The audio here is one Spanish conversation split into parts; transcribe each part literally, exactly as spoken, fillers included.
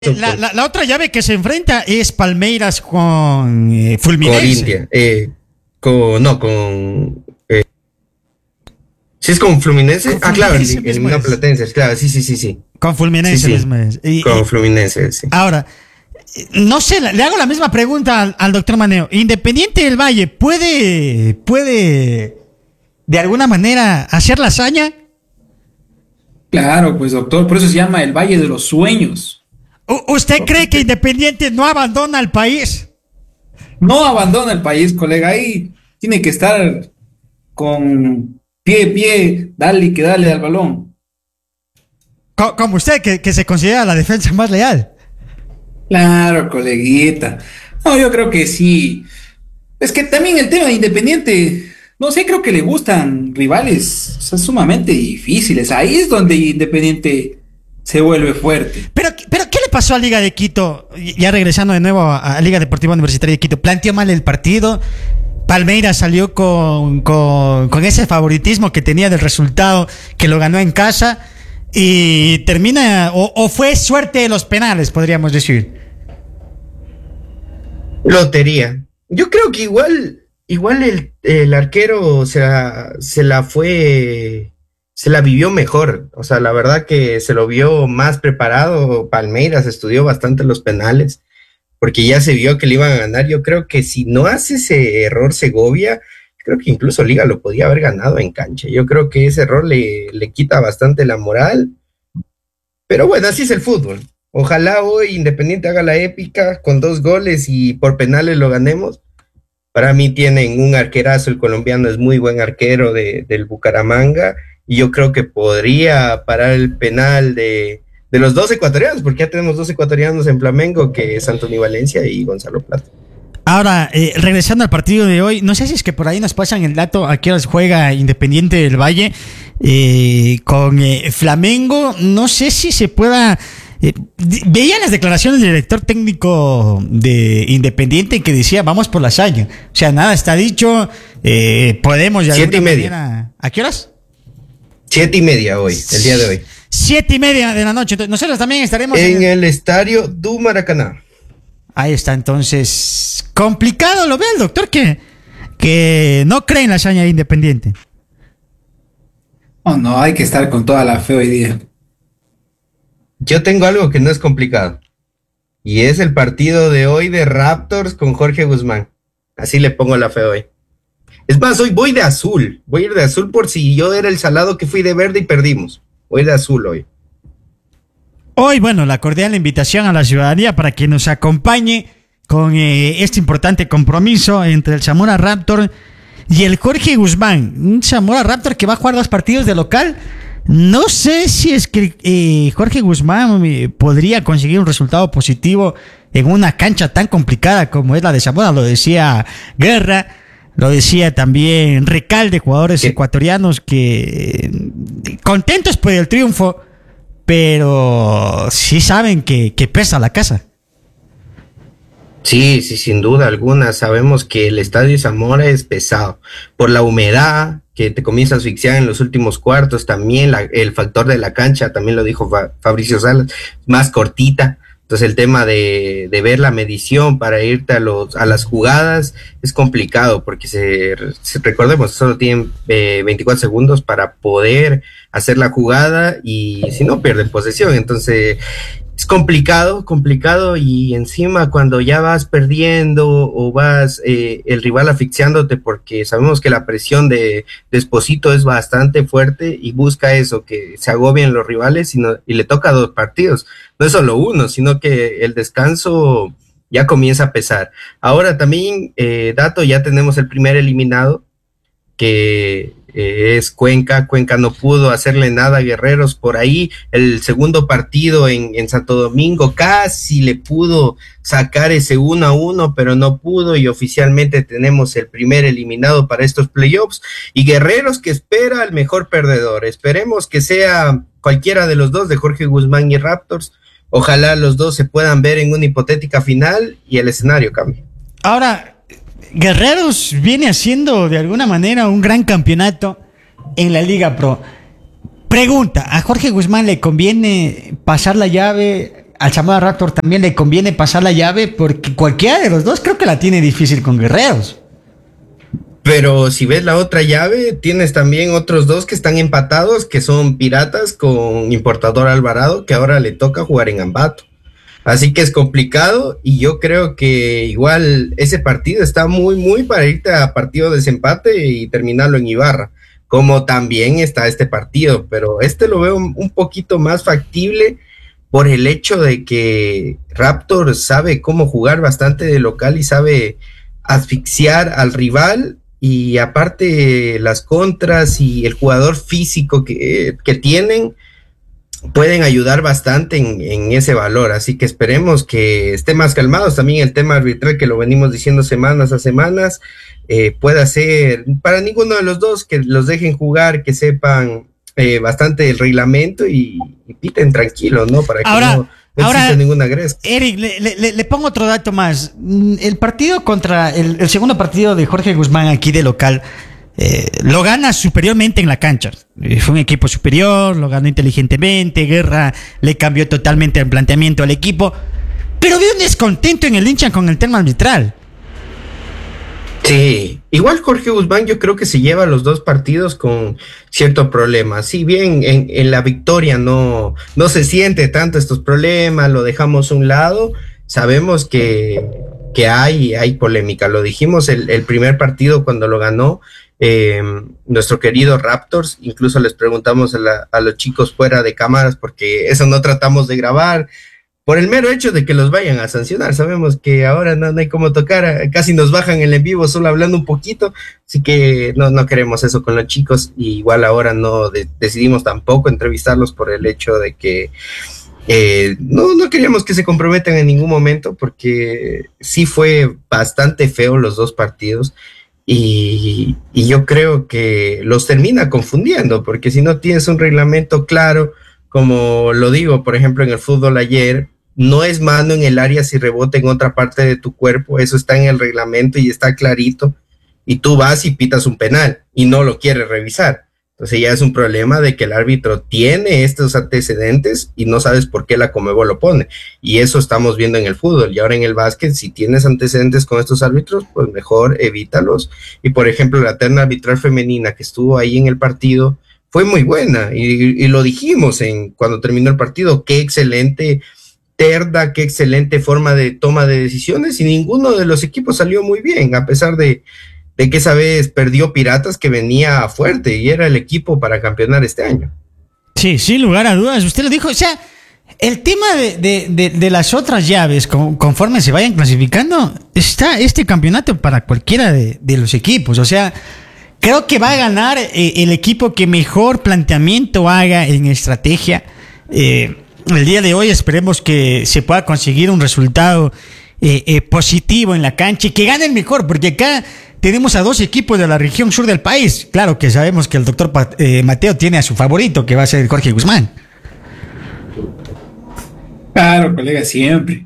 La, la, la otra llave que se enfrenta es Palmeiras con eh, Fluminense. Corinthians. Eh, con, no, con... Eh, ¿sí es con Fluminense? Con ah, Fluminense claro, el, el Platense, claro, sí, sí, sí, sí. Con Fluminense sí, sí. mismo es. Y, con y, Fluminense, sí. Ahora, no sé, le hago la misma pregunta al, al doctor Maneo. ¿Independiente del Valle puede, puede de alguna manera hacer la hazaña? Claro, pues doctor, por eso se llama el Valle de los Sueños. ¿Usted cree que Independiente no abandona el país? No abandona el país, colega. Ahí tiene que estar con pie, pie, dale que dale al balón. Como usted, que, que se considera la defensa más leal. Claro, coleguita. No, yo creo que sí. Es que también el tema de Independiente, no sé, creo que le gustan rivales, o sea, sumamente difíciles. Ahí es donde Independiente se vuelve fuerte. Pero, pero ¿qué le pasó a Liga de Quito? Ya regresando de nuevo a, a Liga Deportiva Universitaria de Quito. Planteó mal el partido. Palmeiras salió con, con, con ese favoritismo que tenía del resultado, que lo ganó en casa. Y termina, o, o fue suerte de los penales, podríamos decir. Lotería. Yo creo que igual, igual el, el arquero se la, se la fue... se la vivió mejor, o sea, la verdad que se lo vio más preparado. Palmeiras estudió bastante los penales, porque ya se vio que le iban a ganar. Yo creo que si no hace ese error Segovia, creo que incluso Liga lo podía haber ganado en cancha. Yo creo que ese error le, le quita bastante la moral, pero bueno, así es el fútbol. Ojalá hoy Independiente haga la épica con dos goles y por penales lo ganemos. Para mí tienen un arquerazo, el colombiano es muy buen arquero de, del Bucaramanga, y yo creo que podría parar el penal de, de los dos ecuatorianos, porque ya tenemos dos ecuatorianos en Flamengo, que es Anthony Valencia y Gonzalo Plata. Ahora, eh, regresando al partido de hoy, no sé si es que por ahí nos pasan el dato a qué horas juega Independiente del Valle eh, con eh, Flamengo. No sé si se pueda... Eh, veía las declaraciones del director técnico de Independiente que decía, vamos por la hazaña. O sea, nada está dicho, eh, podemos... De Siete y media. Manera, ¿a qué horas? Siete y media hoy, el día de hoy. Siete y media de la noche. Entonces, nosotros también estaremos en, en el estadio du Maracaná. Ahí está, entonces, complicado lo ve el doctor que, que no cree en la hazaña de Independiente. Oh, no, hay que estar con toda la fe hoy día. Yo tengo algo que no es complicado, y es el partido de hoy de Raptors con Jorge Guzmán. Así le pongo la fe hoy. Es más, hoy voy de azul, voy a ir de azul por si yo era el salado que fui de verde y perdimos. Voy de azul hoy. Hoy, bueno, la cordial invitación a la ciudadanía para que nos acompañe con eh, este importante compromiso entre el Zamora Raptor y el Jorge Guzmán. Un Zamora Raptor que va a jugar dos partidos de local. No sé si es que eh, Jorge Guzmán eh, podría conseguir un resultado positivo en una cancha tan complicada como es la de Zamora. Lo decía Guerra, lo decía también Recalde, jugadores ¿Qué? ecuatorianos que eh, contentos por el triunfo, pero sí saben que, que pesa la casa. Sí, sí, sin duda alguna. Sabemos que el estadio Zamora es pesado por la humedad que te comienza a asfixiar en los últimos cuartos. También la, el factor de la cancha, también lo dijo Fa, Fabricio Salas, más cortita. Entonces el tema de, de ver la medición para irte a los a las jugadas es complicado, porque se, se recordemos, solo tienen eh, veinticuatro segundos para poder hacer la jugada, y si no pierden posesión. Entonces es complicado, complicado, y encima cuando ya vas perdiendo o vas eh, el rival asfixiándote, porque sabemos que la presión de, de Esposito es bastante fuerte y busca eso, que se agobien los rivales, y, no, y le toca dos partidos, no es solo uno, sino que el descanso ya comienza a pesar. Ahora también, eh, dato, ya tenemos el primer eliminado, que eh, es Cuenca. Cuenca no pudo hacerle nada a Guerreros por ahí. El segundo partido en, en Santo Domingo casi le pudo sacar ese uno a uno, pero no pudo, y oficialmente tenemos el primer eliminado para estos playoffs, y Guerreros que espera al mejor perdedor. Esperemos que sea cualquiera de los dos, de Jorge Guzmán y Raptors. Ojalá los dos se puedan ver en una hipotética final y el escenario cambie. Ahora, Guerreros viene haciendo de alguna manera un gran campeonato en la Liga Pro. Pregunta, ¿a Jorge Guzmán le conviene pasar la llave al Zamora Raptor también le conviene pasar la llave porque cualquiera de los dos creo que la tiene difícil con Guerreros. Pero si ves la otra llave, tienes también otros dos que están empatados, que son Piratas con Importador Alvarado, que ahora le toca jugar en Ambato. Así que es complicado y yo creo que igual ese partido está muy, muy para irte a partido de desempate y terminarlo en Ibarra, como también está este partido, pero este lo veo un poquito más factible por el hecho de que Raptor sabe cómo jugar bastante de local y sabe asfixiar al rival. Y aparte las contras y el jugador físico que, que tienen pueden ayudar bastante en, en ese valor, así que esperemos que esté más calmados. También el tema arbitral, que lo venimos diciendo semanas a semanas, eh, pueda ser para ninguno de los dos, que los dejen jugar, que sepan eh, bastante el reglamento y, y piten tranquilos, ¿no? Para que ahora, no, no ahora, exista ninguna gresca. Eric, le, le, le pongo otro dato más. El partido contra, el, el segundo partido de Jorge Guzmán aquí de local, Eh, lo gana superiormente en la cancha. Eh, fue un equipo superior, lo ganó inteligentemente. Guerra le cambió totalmente el planteamiento al equipo, pero veo un descontento en el hincha con el tema arbitral. Sí, igual Jorge Guzmán yo creo que se lleva los dos partidos con cierto problema. Si bien en, en la victoria no, no se siente tanto estos problemas, lo dejamos a un lado, sabemos que, que hay, hay polémica. Lo dijimos el, el primer partido cuando lo ganó eh, nuestro querido Raptors, incluso les preguntamos a, la, a los chicos fuera de cámaras, porque eso no tratamos de grabar, por el mero hecho de que los vayan a sancionar. Sabemos que ahora no, no hay cómo tocar, casi nos bajan el en vivo solo hablando un poquito, así que no, no queremos eso con los chicos, y igual ahora no de, decidimos tampoco entrevistarlos por el hecho de que eh, no, no queríamos que se comprometan en ningún momento, porque sí fue bastante feo los dos partidos. Y, y yo creo que los termina confundiendo, porque si no tienes un reglamento claro, como lo digo, por ejemplo, en el fútbol ayer, no es mano en el área si rebota en otra parte de tu cuerpo, eso está en el reglamento y está clarito, y tú vas y pitas un penal y no lo quieres revisar. Entonces ya es un problema de que el árbitro tiene estos antecedentes y no sabes por qué la Conmebol lo pone. Y eso estamos viendo en el fútbol. Y ahora en el básquet, si tienes antecedentes con estos árbitros, pues mejor evítalos. Y por ejemplo, la terna arbitral femenina que estuvo ahí en el partido fue muy buena. Y, y lo dijimos en cuando terminó el partido. Qué excelente terna, qué excelente forma de toma de decisiones. Y ninguno de los equipos salió muy bien, a pesar de... de que esa vez perdió Piratas, que venía fuerte y era el equipo para campeonar este año. Sí, sin lugar a dudas, usted lo dijo, o sea, el tema de, de, de, de las otras llaves, con, conforme se vayan clasificando, está este campeonato para cualquiera de, de los equipos, o sea, creo que va a ganar eh, el equipo que mejor planteamiento haga en estrategia. Eh, el día de hoy esperemos que se pueda conseguir un resultado eh, eh, positivo en la cancha y que gane el mejor, porque acá tenemos a dos equipos de la región sur del país. Claro que sabemos que el doctor eh, Mateo tiene a su favorito, que va a ser Jorge Guzmán. Claro, colega, siempre.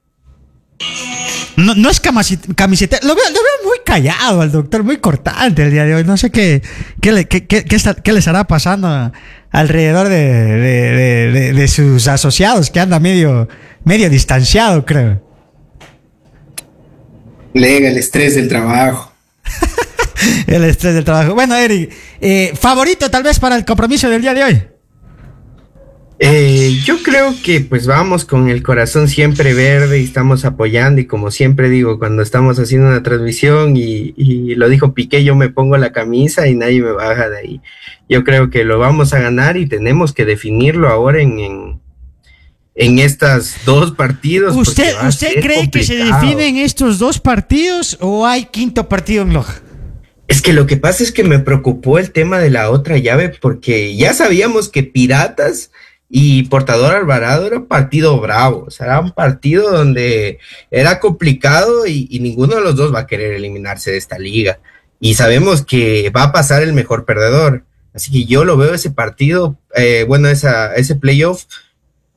No, no es camiseta. Lo veo, lo veo muy callado al doctor, muy cortante el día de hoy. No sé qué, qué, le, qué, qué, qué, está, qué le estará pasando a, alrededor de, de, de, de, de sus asociados, que anda medio, medio distanciado, creo. Colega, el estrés del trabajo. El estrés del trabajo. Bueno, Eric, eh, ¿favorito tal vez para el compromiso del día de hoy? Eh, yo creo que pues vamos con el corazón siempre verde y estamos apoyando, y como siempre digo, cuando estamos haciendo una transmisión y, y lo dijo Piqué, yo me pongo la camisa y nadie me baja de ahí. Yo creo que lo vamos a ganar y tenemos que definirlo ahora en, en, en estos dos partidos. ¿Usted, usted cree complicado. que se definen estos dos partidos o hay quinto partido en Loja? Es que lo que pasa es que me preocupó el tema de la otra llave, porque ya sabíamos que Piratas y Portador Alvarado era un partido bravo, o sea, era un partido donde era complicado y, y ninguno de los dos va a querer eliminarse de esta liga, y sabemos que va a pasar el mejor perdedor, así que yo lo veo ese partido, eh, bueno, esa, ese playoff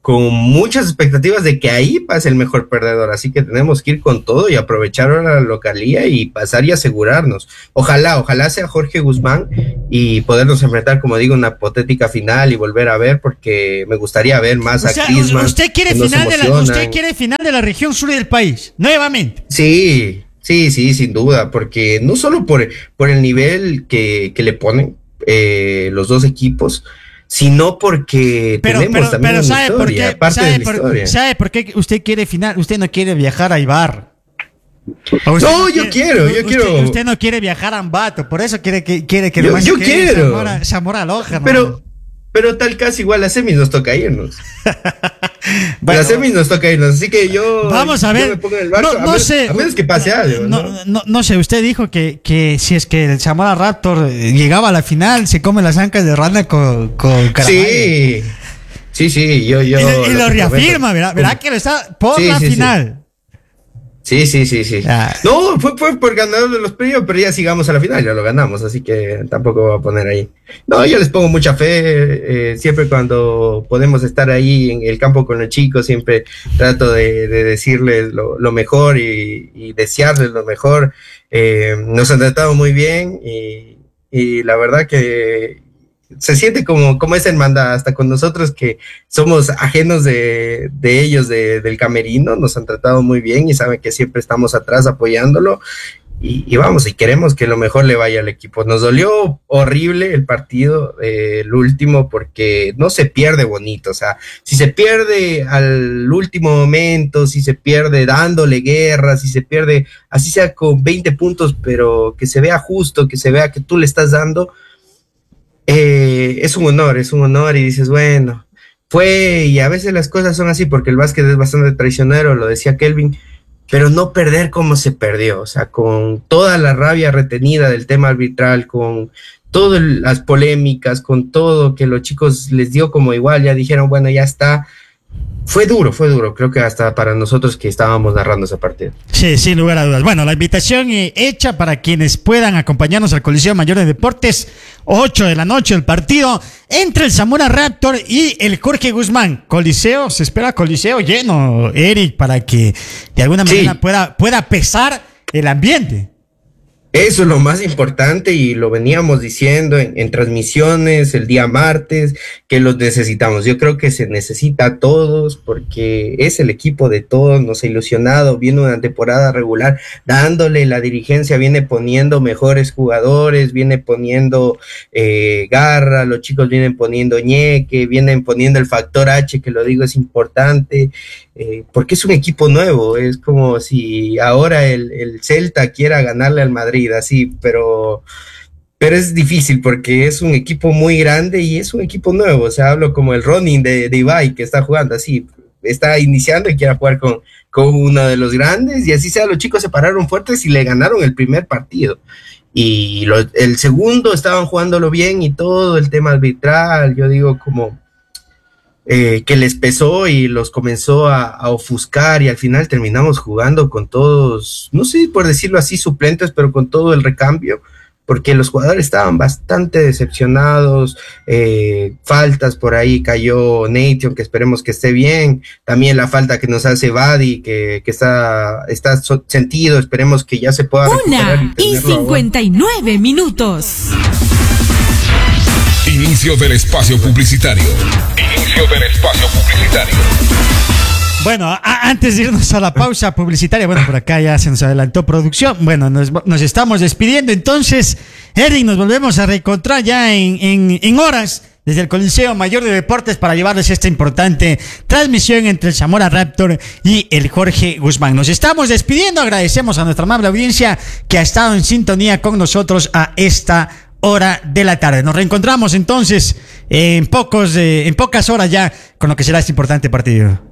con muchas expectativas de que ahí pase el mejor perdedor, así que tenemos que ir con todo y aprovechar ahora la localía y pasar y asegurarnos. Ojalá, ojalá sea Jorge Guzmán y podernos enfrentar, como digo, una hipotética final y volver a ver, porque me gustaría ver más o sea, a Griezmann. Usted quiere final de la, usted quiere final de la región sur del país, nuevamente. Sí, sí, sí, sin duda, porque no solo por, por el nivel que, que le ponen eh, los dos equipos, sino porque pero, tenemos pero, también pero una ¿sabe historia, por qué? parte ¿Sabe de la por, historia. ¿Sabe por qué usted quiere final? Usted no quiere viajar a Ibar. No, no, yo quiero, yo usted, quiero. Usted no quiere viajar a Ambato, por eso quiere que quiere que yo, nomás yo se quede quiero. Zamora, Zamora Loja, ¿no? Pero, pero tal caso igual a semis nos toca irnos. Bueno, a semis nos toca irnos, así que yo. Vamos a ver. Yo me pongo en el barco, no, a, no menos, sé, a menos que pase algo. No, ¿no? no, no, no sé, usted dijo que, que si es que el Zamora Raptor llegaba a la final, se come las ancas de rana con, con Caravaggio. Sí. Sí, sí, yo, yo. Y, y lo, lo reafirma, ¿verdad? ¿Verdad que lo está por sí, la sí, final? Sí, sí, sí, sí. Ah. No, fue, fue por ganador de los premios, pero ya sigamos a la final, ya lo ganamos, así que tampoco voy a poner ahí. No, yo les pongo mucha fe, eh, siempre cuando podemos estar ahí en el campo con los chicos, siempre trato de, de decirles lo, lo mejor y, y desearles lo mejor. Eh, nos han tratado muy bien y, y la verdad que se siente como, como esa hermandad, hasta con nosotros que somos ajenos de, de ellos, de, del camerino, nos han tratado muy bien y saben que siempre estamos atrás apoyándolo y, y vamos, y queremos que lo mejor le vaya al equipo. Nos dolió horrible el partido, eh, el último, porque no se pierde bonito, o sea, si se pierde al último momento, si se pierde dándole guerra, si se pierde, así sea con veinte puntos, pero que se vea justo, que se vea que tú le estás dando, Eh, es un honor, es un honor y dices, bueno, fue y a veces las cosas son así porque el básquet es bastante traicionero, lo decía Kelvin, pero no perder como se perdió, o sea, con toda la rabia retenida del tema arbitral, con todas las polémicas, con todo que los chicos les dio como igual, ya dijeron, bueno, ya está. Fue duro, fue duro, creo que hasta para nosotros que estábamos narrando ese partido. Sí, sin lugar a dudas. Bueno, la invitación eh, hecha para quienes puedan acompañarnos al Coliseo Mayor de Deportes, ocho de la noche el partido entre el Zamora Raptor y el Jorge Guzmán. Coliseo, se espera Coliseo lleno, Eric, para que de alguna manera sí. pueda, pueda pesar el ambiente. Eso es lo más importante y lo veníamos diciendo en, en transmisiones el día martes, que los necesitamos. Yo creo que se necesita a todos porque es el equipo de todos, nos ha ilusionado, viene una temporada regular, dándole la dirigencia, viene poniendo mejores jugadores, viene poniendo eh, garra, los chicos vienen poniendo ñeque, vienen poniendo el factor H, que lo digo es importante, eh, porque es un equipo nuevo, es como si ahora el, el Celta quiera ganarle al Madrid, así, pero, pero es difícil porque es un equipo muy grande y es un equipo nuevo, o sea, hablo como el Ronin de, de Ibai que está jugando así, está iniciando y quiere jugar con, con uno de los grandes y así sea, los chicos se pararon fuertes y le ganaron el primer partido y lo, el segundo estaban jugándolo bien y todo el tema arbitral, yo digo como Eh, que les pesó y los comenzó a, a ofuscar y al final terminamos jugando con todos, no sé por decirlo así, suplentes, pero con todo el recambio, porque los jugadores estaban bastante decepcionados, eh, faltas por ahí, cayó Nation, que esperemos que esté bien, también la falta que nos hace Badi, que, que está, está sentido, esperemos que ya se pueda recuperar. Una y cincuenta y nueve minutos. Inicio del espacio publicitario. Inicio del espacio publicitario. Bueno, a, antes de irnos a la pausa publicitaria, bueno, por acá ya se nos adelantó producción. Bueno, nos, nos estamos despidiendo. Entonces, Eric, nos volvemos a reencontrar ya en, en, en horas desde el Coliseo Mayor de Deportes para llevarles esta importante transmisión entre el Zamora Raptor y el Jorge Guzmán. Nos estamos despidiendo. Agradecemos a nuestra amable audiencia que ha estado en sintonía con nosotros a esta hora de la tarde. Nos reencontramos entonces en pocos, eh, en pocas horas ya con lo que será este importante partido.